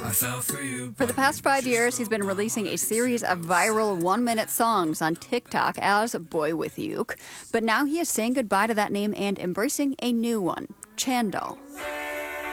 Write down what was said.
For the past 5 years, he's been releasing a series of viral 1-minute songs on TikTok as Boy With Uke. But now he is saying goodbye to that name and embracing a new one, Chandal.